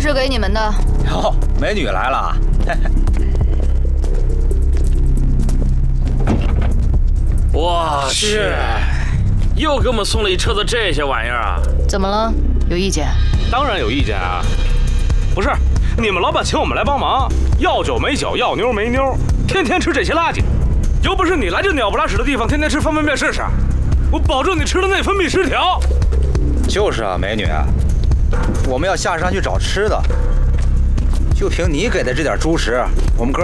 是给你们的。 哟，美女来了。 我去，又给我们送了一车子这些玩意儿啊！ 怎么了？有意见？ 当然有意见啊！不是，你们老板请我们来帮忙，要酒没酒，要妞没妞，天天吃这些垃圾。有本事你来这鸟不拉屎的地方，天天吃方便面试试，我保证你吃的内分泌失调。 就是啊，美女，我们要下山去找吃的，就凭你给的这点猪食，我们哥